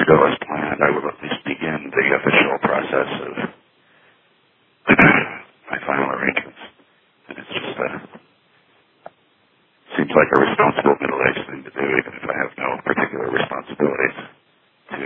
go as planned, I will at least begin the official process of my final arrangements. And it's just seems like a responsible middle-aged thing to do, even if I have no particular responsibilities.